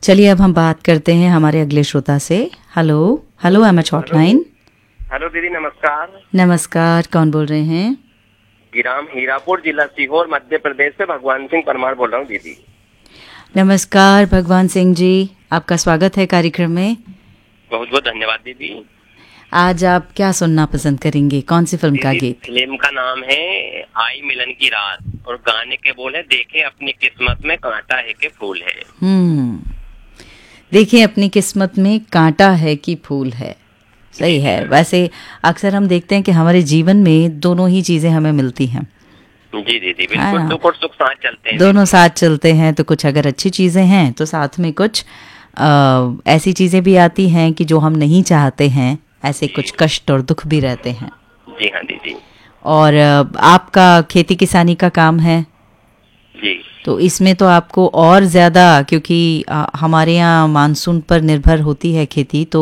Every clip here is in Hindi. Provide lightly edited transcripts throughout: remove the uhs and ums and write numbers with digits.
चलिए अब हम बात करते हैं हमारे अगले श्रोता से। Hello hello, MH hotline. Hello दीदी, नमस्कार। नमस्कार, कौन बोल रहे हैं? ग्राम हीरापुर, जिला सीहोर, मध्य प्रदेश से भगवान सिंह परमार बोल रहा हूँ दीदी। नमस्कार भगवान सिंह जी, आपका स्वागत है कार्यक्रम में। बहुत बहुत धन्यवाद दीदी। आज आप क्या सुनना पसंद करेंगे, कौन सी फिल्म का दीदी, गीत? फिल्म का नाम है आई मिलन की रात और गाने के बोल है देखे अपनी किस्मत में कांटा है कि फूल है। देखिए अपनी किस्मत में कांटा है कि फूल है। सही है। वैसे अक्सर हम देखते हैं कि हमारे जीवन में दोनों ही चीजें हमें मिलती हैं। जी दीदी, बिल्कुल। दुख और सुख साथ चलते हैं, दोनों साथ चलते हैं। तो कुछ अगर अच्छी चीजें हैं तो साथ में कुछ ऐसी चीजें भी आती हैं कि जो हम नहीं चाहते हैं। ऐसे कुछ कष्ट और दुख भी रहते हैं। जी हाँ दीदी। और आपका खेती किसानी का काम है जी, तो इसमें तो आपको और ज़्यादा, क्योंकि हमारे यहाँ मानसून पर निर्भर होती है खेती, तो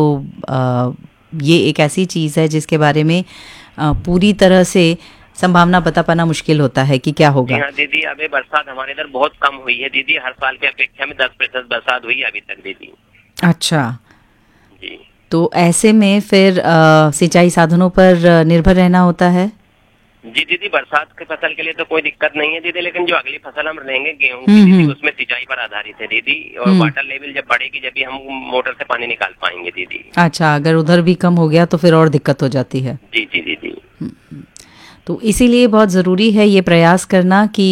ये एक ऐसी चीज़ है जिसके बारे में पूरी तरह से संभावना बता पाना मुश्किल होता है कि क्या होगा। जी हाँ दीदी, अभी बरसात हमारे इधर बहुत कम हुई है दीदी। हर साल की अपेक्षा में 10% बरसात हुई है अभी तक दीदी। अच्छा, जी। तो ऐसे में फिर सिंचाई साधनों पर निर्भर रहना होता है। जी दीदी, बरसात की फसल के लिए तो कोई दिक्कत नहीं है दीदी, लेकिन जो अगली फसल हम लेंगे गेहूं की दीदी, उसमें सिंचाई पर आधारित है दीदी। और वाटर लेवल जब बढ़ेगी जब भी हम मोटर से पानी निकाल पाएंगे दीदी। अच्छा, अगर उधर भी कम हो गया तो फिर और दिक्कत हो जाती है। जी जी दीदी। तो इसीलिए बहुत ज़रूरी है ये प्रयास करना कि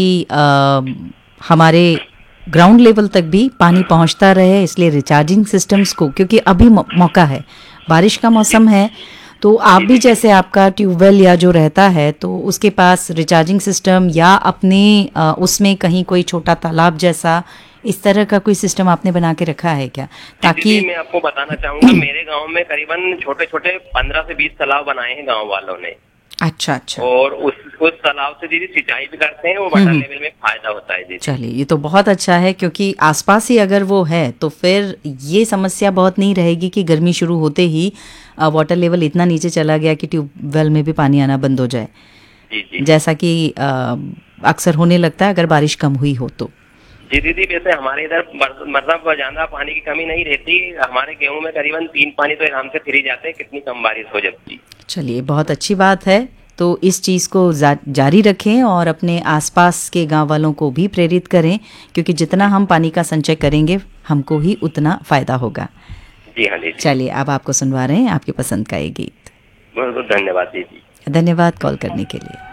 हमारे ग्राउंड लेवल तक भी पानी पहुंचता रहे। इसलिए रिचार्जिंग सिस्टम्स को, क्योंकि अभी मौका है, बारिश का मौसम है, तो आप भी जैसे आपका ट्यूबवेल या जो रहता है तो उसके पास रिचार्जिंग सिस्टम या अपने उसमें कहीं कोई छोटा तालाब जैसा इस तरह का कोई सिस्टम आपने बना के रखा है क्या? ताकि मैं आपको बताना चाहूंगा, मेरे गांव में करीबन छोटे छोटे 15 से 20 तालाब बनाए हैं गांव वालों ने। अच्छा अच्छा। और उस तालाब से दीदी सिंचाई भी करते हैं, वो वाटर लेवल में फायदा होता है दीदी। चलिए, ये तो बहुत अच्छा है, क्योंकि आसपास ही अगर वो है तो फिर ये समस्या बहुत नहीं रहेगी कि गर्मी शुरू होते ही वाटर लेवल इतना नीचे चला गया कि ट्यूबवेल में भी पानी आना बंद हो जाए। जी जी। जैसा कि अक्सर होने लगता है अगर बारिश कम हुई हो तो। जी दीदी, वैसे हमारे इधर मतलब ज्यादा पानी की कमी नहीं रहती। हमारे गेहूं में करीबन 3 पानी तो आराम से फिर ही जाते हैं, कितनी कम बारिश हो जाती। चलिए, बहुत अच्छी बात है। तो इस चीज़ को जारी रखें और अपने आसपास के गांव वालों को भी प्रेरित करें, क्योंकि जितना हम पानी का संचय करेंगे हमको ही उतना फायदा होगा। जी हाँ दीदी। चलिए, अब आपको सुनवा रहे हैं आपकी पसंद का ये गीत। बहुत बहुत धन्यवाद दीदी। धन्यवाद कॉल करने के लिए।